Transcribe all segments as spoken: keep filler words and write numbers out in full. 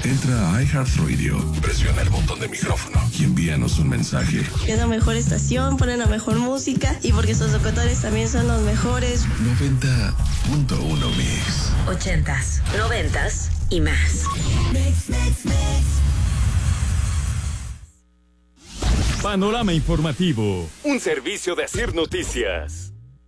Entra a iHeartRadio, presiona el botón de micrófono y envíanos un mensaje. Es la mejor estación, ponen la mejor música y porque sus locutores también son los mejores. noventa punto uno Mix. Ochentas, noventas y más. Mix, mix, mix. Panorama informativo, un servicio de Asir Noticias.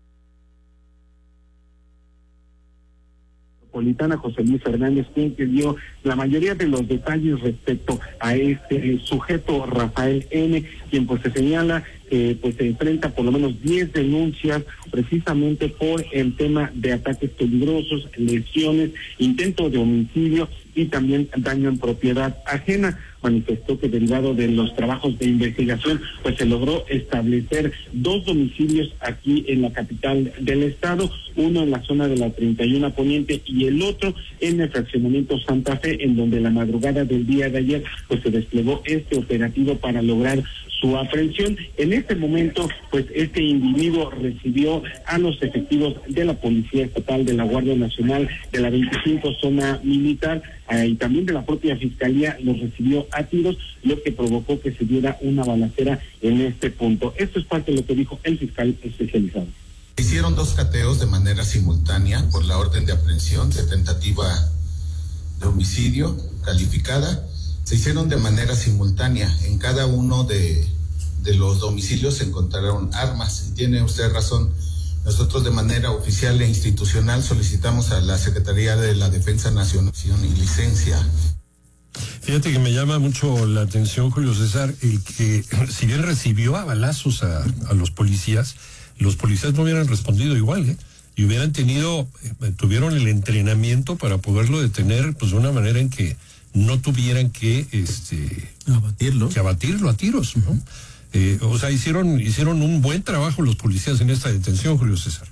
Metropolitana José Luis Fernández, quien que dio la mayoría de los detalles respecto a este sujeto Rafael N., quien pues se señala que pues se enfrenta por lo menos diez denuncias precisamente por el tema de ataques peligrosos, lesiones, intento de homicidio y también daño en propiedad ajena. Manifestó que derivado de los trabajos de investigación, pues se logró establecer dos domicilios aquí en la capital del estado, uno en la zona de la treinta y uno Poniente y el otro en el fraccionamiento Santa Fe, en donde la madrugada del día de ayer pues se desplegó este operativo para lograr su aprehensión. En este momento, pues este individuo recibió a los efectivos de la Policía Estatal, de la Guardia Nacional, de la veinticinco Zona Militar eh, y también de la propia Fiscalía, los recibió a tiros, lo que provocó que se diera una balacera en este punto. Esto es parte de lo que dijo el fiscal especializado. Hicieron dos cateos de manera simultánea por la orden de aprehensión de tentativa de homicidio calificada. Se hicieron de manera simultánea. En cada uno de, de los domicilios se encontraron armas. Y tiene usted razón. Nosotros de manera oficial e institucional solicitamos a la Secretaría de la Defensa Nacional y licencia. Fíjate que me llama mucho la atención, Julio César, el que si bien recibió a balazos a, a los policías, los policías no hubieran respondido igual, ¿eh? Y hubieran tenido, eh, tuvieron el entrenamiento para poderlo detener, pues de una manera en que no tuvieran que, este, abatirlo, que abatirlo a tiros, ¿no? Eh, o sea, hicieron, hicieron un buen trabajo los policías en esta detención, Julio César.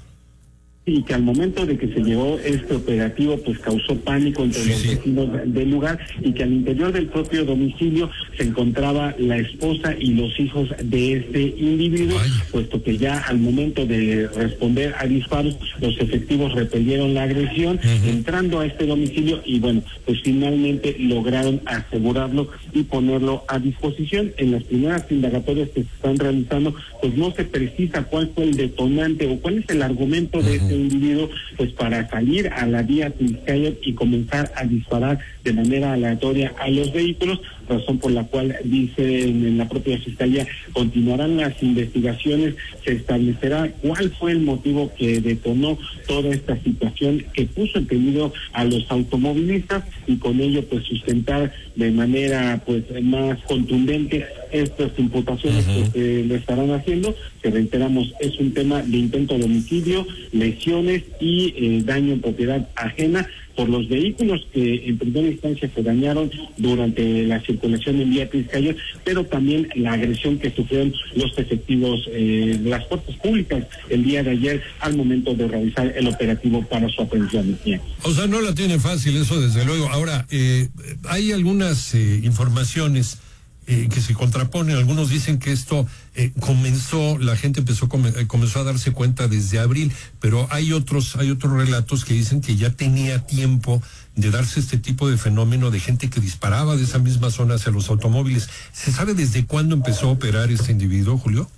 Y que al momento de que se llevó este operativo, pues causó pánico entre sí, los sí. vecinos del lugar, y que al interior del propio domicilio se encontraba la esposa y los hijos de este individuo, Ay. puesto que ya al momento de responder a disparos, los efectivos repelieron la agresión, uh-huh. entrando a este domicilio, y bueno, pues finalmente lograron asegurarlo y ponerlo a disposición. En las primeras indagatorias que se están realizando, pues no se precisa cuál fue el detonante o cuál es el argumento de uh-huh. este individuo, pues para salir a la vía Tizcayot y comenzar a disparar de manera aleatoria a los vehículos, razón por la cual dicen en la propia fiscalía continuarán las investigaciones, se establecerá cuál fue el motivo que detonó toda esta situación que puso en peligro a los automovilistas, y con ello pues sustentar de manera pues más contundente estas imputaciones uh-huh. que se le estarán haciendo, que reiteramos es un tema de intento de homicidio, lesiones y eh, daño en propiedad ajena por los vehículos que en primera instancia se dañaron durante la circulación en vía Tizcayot, pero también la agresión que sufrieron los efectivos eh, de las fuerzas públicas el día de ayer al momento de realizar el operativo para su aprehensión. O sea, no la tiene fácil eso, desde luego. Ahora, eh, hay algunas eh, informaciones Eh, que se contraponen. Algunos dicen que esto eh, comenzó, la gente empezó eh, comenzó a darse cuenta desde abril, pero hay otros hay otros relatos que dicen que ya tenía tiempo de darse este tipo de fenómeno de gente que disparaba de esa misma zona hacia los automóviles. ¿Se sabe desde cuándo empezó a operar este individuo, Julio?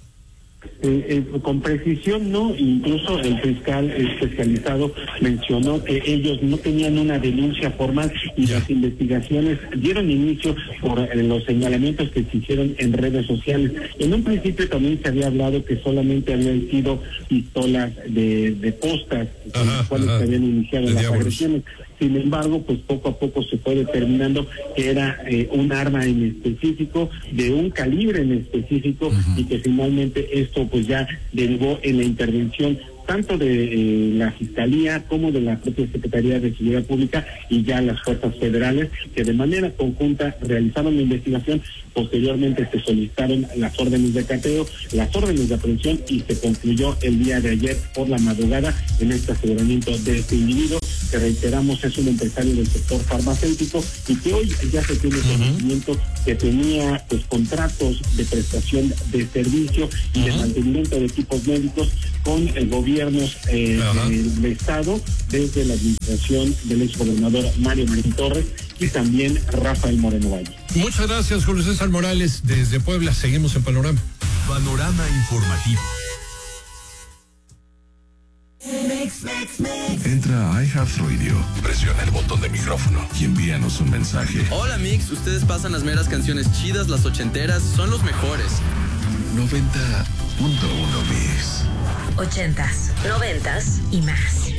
Eh, eh, con precisión no, incluso el fiscal especializado mencionó que ellos no tenían una denuncia formal y ya. Las investigaciones dieron inicio por eh, los señalamientos que se hicieron en redes sociales. En un principio también se había hablado que solamente habían sido pistolas de, de postas con las cuales se habían iniciado las diablos. agresiones. Sin embargo, pues poco a poco se fue determinando que era eh, un arma en específico, de un calibre en específico, uh-huh. y que finalmente esto pues ya derivó en la intervención tanto de eh, la Fiscalía como de la propia Secretaría de Seguridad Pública y ya las fuerzas federales, que de manera conjunta realizaron la investigación. Posteriormente se solicitaron las órdenes de cateo, las órdenes de aprehensión, y se concluyó el día de ayer por la madrugada en este aseguramiento de este individuo, que reiteramos es un empresario del sector farmacéutico y que hoy ya se tiene conocimiento uh-huh. que tenía pues contratos de prestación de servicio y uh-huh. de mantenimiento de equipos médicos con el gobiernos eh, del Estado, desde la administración del exgobernador Mario Marín Torres y también Rafael Moreno Valle. Muchas gracias, Julio César Morales, desde Puebla. Seguimos en Panorama. Panorama informativo. Entra a iHeartRadio, presiona el botón de micrófono y envíanos un mensaje. Hola Mix, ustedes pasan las meras canciones chidas, las ochenteras, son los mejores. noventa punto uno Mix. Ochentas, noventas y más.